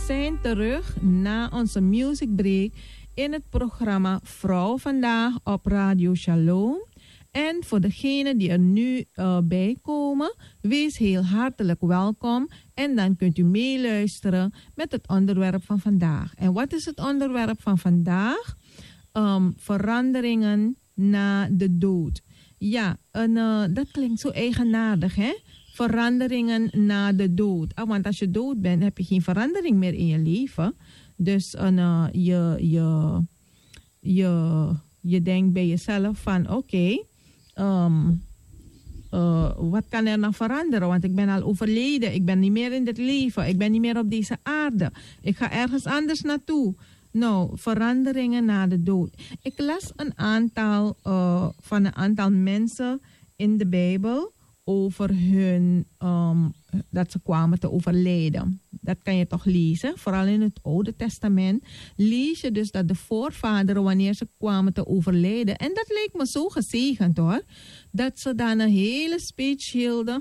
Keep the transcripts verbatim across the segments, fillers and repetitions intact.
zijn terug na onze music break in het programma Vrouw Vandaag op Radio Shalom. En voor degenen die er nu uh, bij komen, wees heel hartelijk welkom. En dan kunt u meeluisteren met het onderwerp van vandaag. En wat is het onderwerp van vandaag? Um, veranderingen na de dood. Ja, en, uh, dat klinkt zo eigenaardig, hè? Veranderingen na de dood. Ah, want als je dood bent, heb je geen verandering meer in je leven. Dus uh, je, je, je, je denkt bij jezelf van oké, okay, um, uh, wat kan er nog veranderen? Want ik ben al overleden. Ik ben niet meer in dit leven. Ik ben niet meer op deze aarde. Ik ga ergens anders naartoe. Nou, veranderingen na de dood. Ik las een aantal uh, van een aantal mensen in de Bijbel over hun, um, dat ze kwamen te overlijden. Dat kan je toch lezen, vooral in het Oude Testament. Lees je dus dat de voorvaderen, wanneer ze kwamen te overlijden, en dat leek me zo gezegend hoor, dat ze dan een hele speech hielden.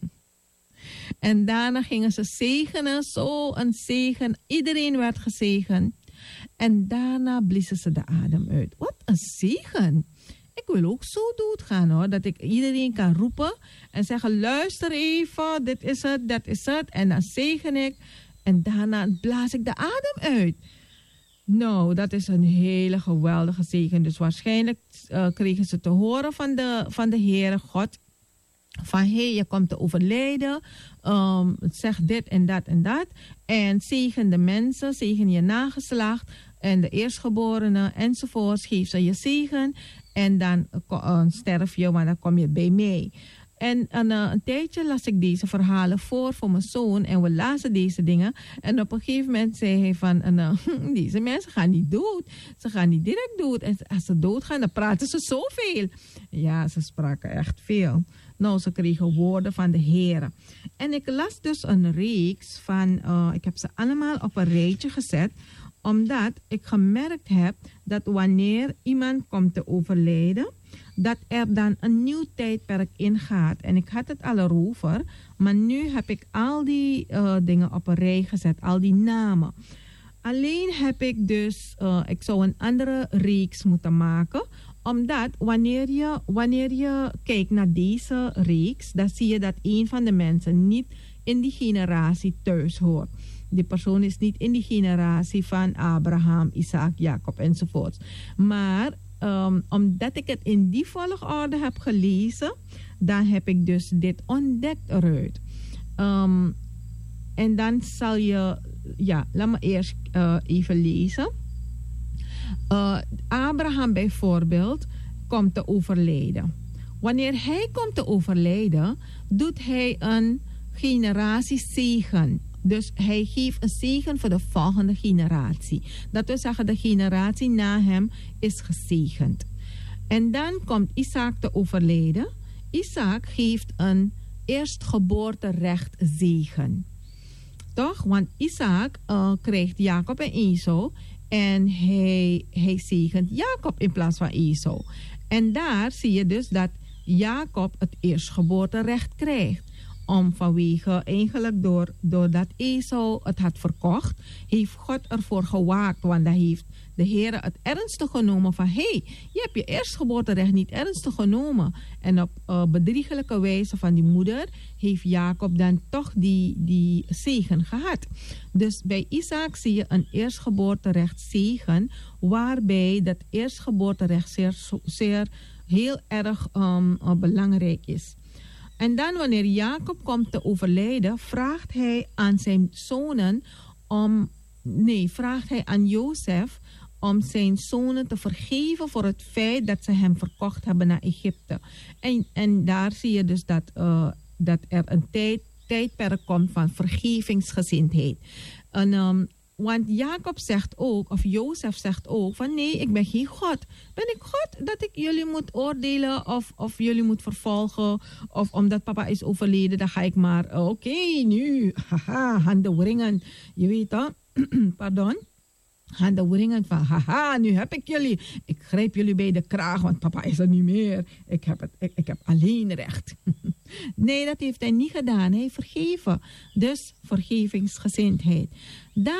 En daarna gingen ze zegenen, zo een zegen. Iedereen werd gezegend. En daarna bliezen ze de adem uit. Wat een zegen! Ik wil ook zo doodgaan hoor. Dat ik iedereen kan roepen en zeggen, luister even, dit is het, dat is het. En dan zegen ik. En daarna blaas ik de adem uit. Nou, dat is een hele geweldige zegen. Dus waarschijnlijk uh, kregen ze te horen van de, van de Heere God. Van hé, hey, je komt te overlijden. Um, zeg dit en dat en dat. En zegen de mensen, zegen je nageslacht. En de eerstgeborenen enzovoorts. Geef ze je zegen. En dan uh, sterf je, maar dan kom je bij mij. En, en uh, een tijdje las ik deze verhalen voor voor mijn zoon. En we lazen deze dingen. En op een gegeven moment zei hij van, uh, deze mensen gaan niet dood. Ze gaan niet direct dood. En als ze doodgaan, dan praten ze zoveel. Ja, ze spraken echt veel. Nou, ze kregen woorden van de Heer. En ik las dus een reeks van, uh, ik heb ze allemaal op een rijtje gezet, omdat ik gemerkt heb dat wanneer iemand komt te overlijden, dat er dan een nieuw tijdperk ingaat. En ik had het al erover, maar nu heb ik al die uh, dingen op een rij gezet, al die namen. Alleen heb ik dus, uh, ik zou een andere reeks moeten maken, omdat wanneer je, wanneer je kijkt naar deze reeks, dan zie je dat een van de mensen niet in die generatie thuis hoort. Die persoon is niet in die generatie van Abraham, Isaac, Jacob enzovoort. Maar um, omdat ik het in die volgorde heb gelezen, dan heb ik dus dit ontdekt eruit. Um, en dan zal je, ja, laat me eerst uh, even lezen. Uh, Abraham bijvoorbeeld komt te overlijden. Wanneer hij komt te overlijden, doet hij een generatiezegen. Dus hij geeft een zegen voor de volgende generatie. Dat wil zeggen, de generatie na hem is gezegend. En dan komt Isaac te overlijden. Isaac geeft een eerstgeboorterechtzegen. Toch? Want Isaac uh, krijgt Jacob en Esau. En hij, hij zegent Jacob in plaats van Esau. En daar zie je dus dat Jacob het eerstgeboorterecht krijgt. Om vanwege, eigenlijk door, doordat Esau het had verkocht, heeft God ervoor gewaakt. Want dan heeft de Heer het ernstig genomen van, hé, hey, je hebt je eerstgeboorterecht niet ernstig genomen. En op uh, bedriegelijke wijze van die moeder heeft Jacob dan toch die, die zegen gehad. Dus bij Isaac zie je een eerstgeboorterecht zegen, waarbij dat eerstgeboorterecht zeer, zeer heel erg um, uh, belangrijk is. En dan wanneer Jacob komt te overlijden, vraagt hij aan zijn zonen om, nee, vraagt hij aan Jozef om zijn zonen te vergeven voor het feit dat ze hem verkocht hebben naar Egypte. En, en daar zie je dus dat, uh, dat er een tijd, tijdperk komt van vergevingsgezindheid. En, um, want Jacob zegt ook, of Jozef zegt ook, van nee, ik ben geen God. Ben ik God dat ik jullie moet oordelen of, of jullie moet vervolgen? Of omdat papa is overleden, dan ga ik maar, oké, okay, nu, haha, handen wringen. Je weet dat, pardon. Handen wringen van, haha, nu heb ik jullie. Ik grijp jullie bij de kraag, want papa is er niet meer. Ik heb, het, ik, ik heb alleen recht. Nee, dat heeft hij niet gedaan. Hij heeft vergeven. Dus vergevingsgezindheid.